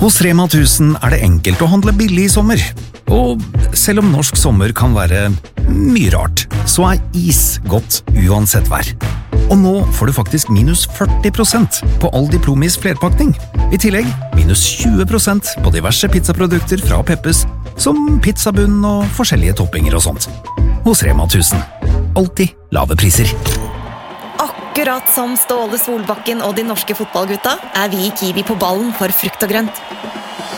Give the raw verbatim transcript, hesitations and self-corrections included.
Hos Rema tusen er det enkelt å handle billig i sommer. Og selv om norsk sommer kan være mye rart, så er is godt uansett vær. Og nå får du faktisk minus førti prosent på all Diplomis flerpakning. I tillegg minus tjue prosent på diverse pizzaprodukter fra Peppes, som pizzabunn og forskjellige toppinger og sånt. Hos Rema tusen. Alltid lave priser. Akkurat som Ståle Solbakken og de norske fotballgutta er vi i Kiwi på ballen for frukt og grønt.